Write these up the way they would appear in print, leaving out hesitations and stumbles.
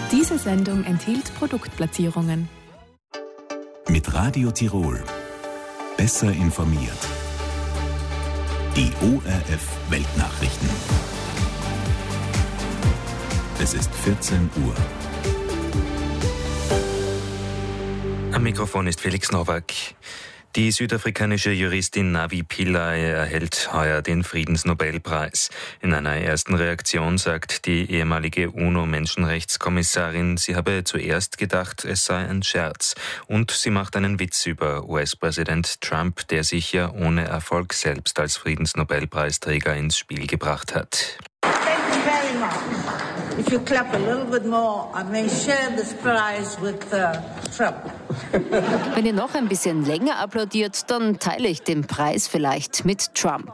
Diese Sendung enthielt Produktplatzierungen. Mit Radio Tirol. Besser informiert. Die ORF Weltnachrichten. Es ist 14 Uhr. Am Mikrofon ist Felix Nowak. Die südafrikanische Juristin Navi Pillay erhält heuer den Friedensnobelpreis. In einer ersten Reaktion sagt die ehemalige UNO-Menschenrechtskommissarin, sie habe zuerst gedacht, es sei ein Scherz. Und sie macht einen Witz über US-Präsident Trump, der sich ja ohne Erfolg selbst als Friedensnobelpreisträger ins Spiel gebracht hat. Thank you very much. If you clap a little bit more, I may share this prize with Trump. Wenn ihr noch ein bisschen länger applaudiert, dann teile ich den Preis vielleicht mit Trump.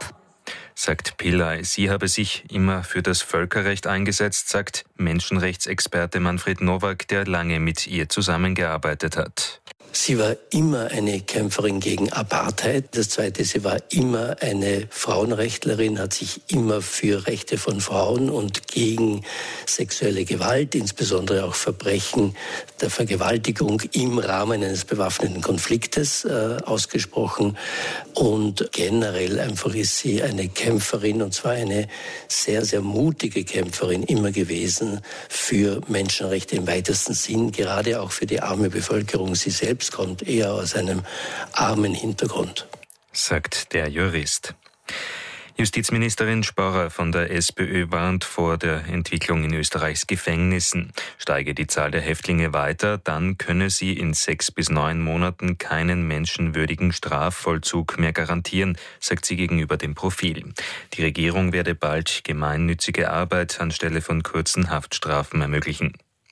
Sagt Pillay. Sie habe sich immer für das Völkerrecht eingesetzt, sagt Menschenrechtsexperte Manfred Nowak, der lange mit ihr zusammengearbeitet hat. Sie war immer eine Kämpferin gegen Apartheid. Das Zweite, sie war immer eine Frauenrechtlerin, hat sich immer für Rechte von Frauen und gegen sexuelle Gewalt, insbesondere auch Verbrechen der Vergewaltigung im Rahmen eines bewaffneten Konfliktes ausgesprochen. Und generell einfach ist sie eine Kämpferin, und zwar eine sehr, sehr mutige Kämpferin immer gewesen für Menschenrechte im weitesten Sinn, gerade auch für die arme Bevölkerung. Sie selbst kommt eher aus einem armen Hintergrund, sagt der Jurist. Justizministerin Sporrer von der SPÖ warnt vor der Entwicklung in Österreichs Gefängnissen. Steige die Zahl der Häftlinge weiter, dann könne sie in 6 bis 9 Monaten keinen menschenwürdigen Strafvollzug mehr garantieren, sagt sie gegenüber dem Profil. Die Regierung werde bald gemeinnützige Arbeit anstelle von kurzen Haftstrafen ermöglichen.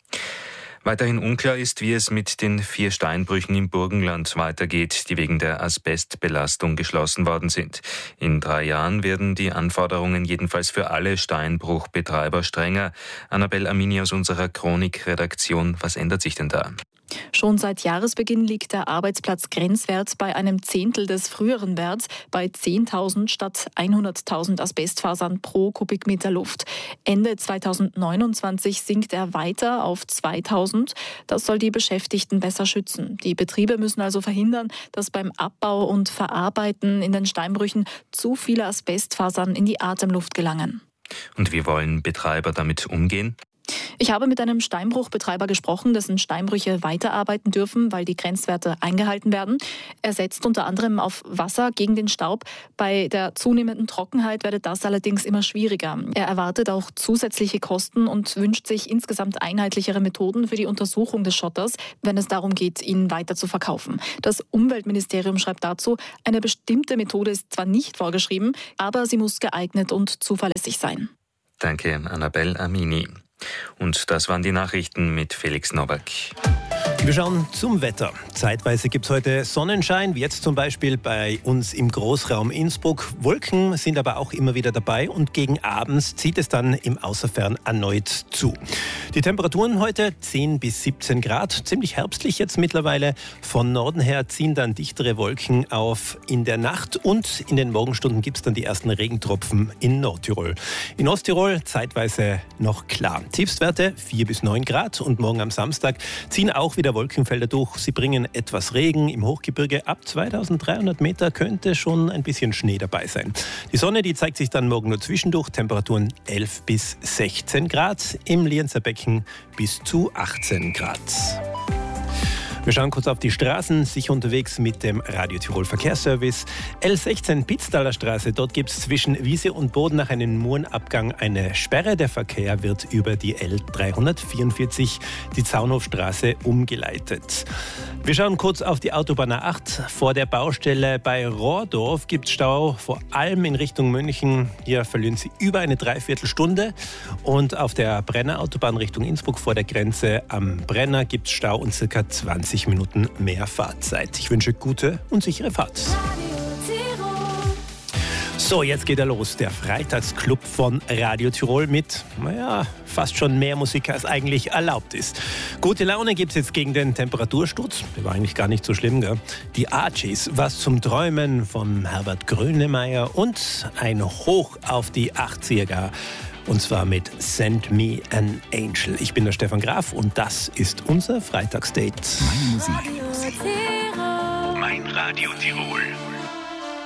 Weiterhin unklar ist, wie es mit den 4 Steinbrüchen im Burgenland weitergeht, die wegen der Asbestbelastung geschlossen worden sind. In 3 Jahren werden die Anforderungen jedenfalls für alle Steinbruchbetreiber strenger. Annabel Amini aus unserer Chronik-Redaktion, was ändert sich denn da? Schon seit Jahresbeginn liegt der Arbeitsplatzgrenzwert bei einem Zehntel des früheren Werts, bei 10.000 statt 100.000 Asbestfasern pro Kubikmeter Luft. Ende 2029 sinkt er weiter auf 2.000. Das soll die Beschäftigten besser schützen. Die Betriebe müssen also verhindern, dass beim Abbau und Verarbeiten in den Steinbrüchen zu viele Asbestfasern in die Atemluft gelangen. Und wie wollen Betreiber damit umgehen? Ich habe mit einem Steinbruchbetreiber gesprochen, dessen Steinbrüche weiterarbeiten dürfen, weil die Grenzwerte eingehalten werden. Er setzt unter anderem auf Wasser gegen den Staub. Bei der zunehmenden Trockenheit werde das allerdings immer schwieriger. Er erwartet auch zusätzliche Kosten und wünscht sich insgesamt einheitlichere Methoden für die Untersuchung des Schotters, wenn es darum geht, ihn weiter zu verkaufen. Das Umweltministerium schreibt dazu, eine bestimmte Methode ist zwar nicht vorgeschrieben, aber sie muss geeignet und zuverlässig sein. Danke, Annabel Amini. Und das waren die Nachrichten mit Felix Nowak. Wir schauen zum Wetter. Zeitweise gibt es heute Sonnenschein, wie jetzt zum Beispiel bei uns im Großraum Innsbruck. Wolken sind aber auch immer wieder dabei und gegen abends zieht es dann im Außerfern erneut zu. Die Temperaturen heute 10 bis 17 Grad, ziemlich herbstlich jetzt mittlerweile. Von Norden her ziehen dann dichtere Wolken auf in der Nacht und in den Morgenstunden gibt es dann die ersten Regentropfen in Nordtirol. In Osttirol zeitweise noch klar. Tiefstwerte 4 bis 9 Grad und morgen am Samstag ziehen auch wieder Wolkenfelder durch. Sie bringen etwas Regen. Im Hochgebirge ab 2300 Meter könnte schon ein bisschen Schnee dabei sein. Die Sonne, die zeigt sich dann morgen nur zwischendurch. Temperaturen 11 bis 16 Grad. Im Lienzer Becken bis zu 18 Grad. Wir schauen kurz auf die Straßen, sicher unterwegs mit dem Radio Tirol Verkehrsservice. L16 Pitztaler Straße, dort gibt es zwischen Wiese und Boden nach einem Murenabgang eine Sperre. Der Verkehr wird über die L344, die Zaunhofstraße, umgeleitet. Wir schauen kurz auf die Autobahn A8. Vor der Baustelle bei Rohrdorf gibt es Stau, vor allem in Richtung München. Hier verlieren Sie über eine Dreiviertelstunde. Und auf der Brenner-Autobahn Richtung Innsbruck vor der Grenze am Brenner gibt es Stau und ca. 20 Minuten mehr Fahrzeit. Ich wünsche gute und sichere Fahrt. So, jetzt geht er los. Der Freitagsclub von Radio Tirol mit, fast schon mehr Musik, als eigentlich erlaubt ist. Gute Laune gibt es jetzt gegen den Temperatursturz. Der war eigentlich gar nicht so schlimm, gell? Die Archies, was zum Träumen von Herbert Grönemeyer und ein Hoch auf die 80er Und zwar mit Send Me an Angel. Ich bin der Stefan Graf und das ist unser Freitagsdate. Meine Musik. Mein Radio Tirol.